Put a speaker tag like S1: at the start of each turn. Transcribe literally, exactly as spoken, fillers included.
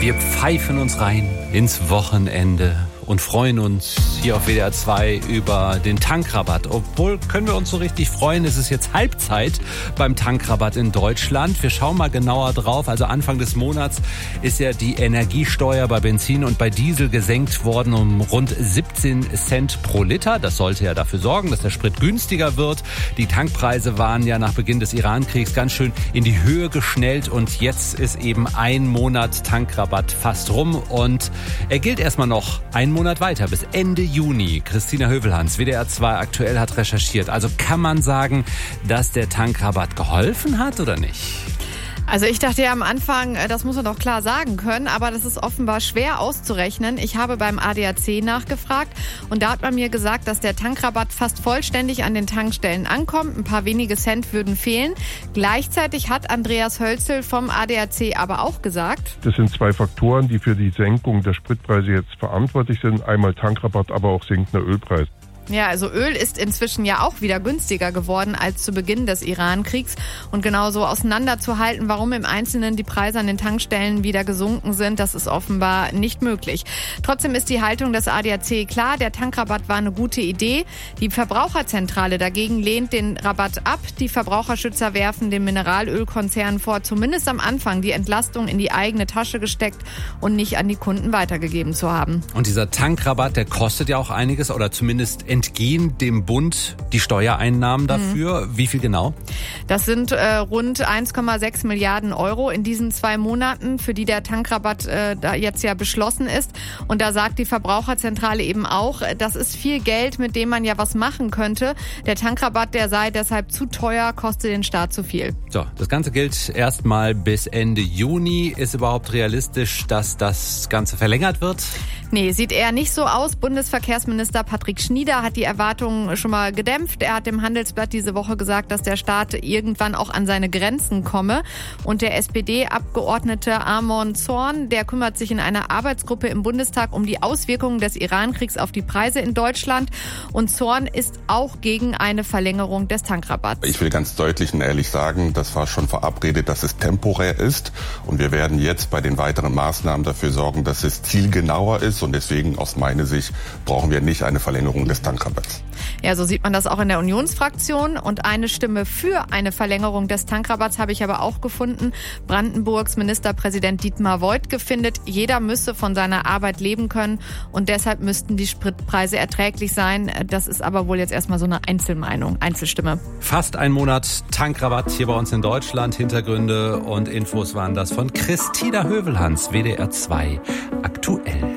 S1: Wir pfeifen uns rein ins Wochenende und freuen uns hier auf W D R zwei über den Tankrabatt. Obwohl, können wir uns so richtig freuen, es ist jetzt Halbzeit beim Tankrabatt in Deutschland. Wir schauen mal genauer drauf. Also Anfang des Monats ist ja die Energiesteuer bei Benzin und bei Diesel gesenkt worden um rund siebzehn Cent pro Liter. Das sollte ja dafür sorgen, dass der Sprit günstiger wird. Die Tankpreise waren ja nach Beginn des Iran-Kriegs ganz schön in die Höhe geschnellt und jetzt ist eben ein Monat Tankrabatt fast rum und er gilt erstmal noch ein Monat weiter, bis Ende Juni. Christina Hövelhans, W D R zwei aktuell, hat recherchiert. Also kann man sagen, dass der Tankrabatt geholfen hat oder nicht?
S2: Also ich dachte ja am Anfang, das muss man doch klar sagen können, aber das ist offenbar schwer auszurechnen. Ich habe beim A D A C nachgefragt und da hat man mir gesagt, dass der Tankrabatt fast vollständig an den Tankstellen ankommt. Ein paar wenige Cent würden fehlen. Gleichzeitig hat Andreas Hölzel vom A D A C aber auch gesagt:
S3: Das sind zwei Faktoren, die für die Senkung der Spritpreise jetzt verantwortlich sind. Einmal Tankrabatt, aber auch sinkender Ölpreis.
S2: Ja, also Öl ist inzwischen ja auch wieder günstiger geworden als zu Beginn des Iran-Kriegs. Und genauso auseinanderzuhalten, warum im Einzelnen die Preise an den Tankstellen wieder gesunken sind, das ist offenbar nicht möglich. Trotzdem ist die Haltung des A D A C klar, der Tankrabatt war eine gute Idee. Die Verbraucherzentrale dagegen lehnt den Rabatt ab. Die Verbraucherschützer werfen den Mineralölkonzernen vor, zumindest am Anfang die Entlastung in die eigene Tasche gesteckt und nicht an die Kunden weitergegeben zu haben.
S1: Und dieser Tankrabatt, der kostet ja auch einiges oder zumindest entgehen dem Bund die Steuereinnahmen dafür. Mhm. Wie viel genau?
S2: Das sind äh, rund eins Komma sechs Milliarden Euro in diesen zwei Monaten, für die der Tankrabatt äh, da jetzt ja beschlossen ist. Und da sagt die Verbraucherzentrale eben auch, das ist viel Geld, mit dem man ja was machen könnte. Der Tankrabatt, der sei deshalb zu teuer, koste den Staat zu viel.
S1: So, das Ganze gilt erstmal bis Ende Juni. Ist überhaupt realistisch, dass das Ganze verlängert wird?
S2: Nee, sieht eher nicht so aus. Bundesverkehrsminister Patrick Schnieder hat die Erwartungen schon mal gedämpft. Er hat dem Handelsblatt diese Woche gesagt, dass der Staat irgendwann auch an seine Grenzen komme. Und der S P D-Abgeordnete Amon Zorn, der kümmert sich in einer Arbeitsgruppe im Bundestag um die Auswirkungen des Iran-Kriegs auf die Preise in Deutschland. Und Zorn ist auch gegen eine Verlängerung des Tankrabatts.
S4: Ich will ganz deutlich und ehrlich sagen, das war schon verabredet, dass es temporär ist. Und wir werden jetzt bei den weiteren Maßnahmen dafür sorgen, dass es zielgenauer ist. Und deswegen aus meiner Sicht brauchen wir nicht eine Verlängerung des Tankrabatts.
S2: Ja, so sieht man das auch in der Unionsfraktion. Und eine Stimme für eine Verlängerung des Tankrabatts habe ich aber auch gefunden. Brandenburgs Ministerpräsident Dietmar Woidke findet, jeder müsse von seiner Arbeit leben können und deshalb müssten die Spritpreise erträglich sein. Das ist aber wohl jetzt erstmal so eine Einzelmeinung, Einzelstimme.
S1: Fast ein Monat Tankrabatt hier bei uns in Deutschland. Hintergründe und Infos waren das von Christina Hövelhans, W D R zwei aktuell.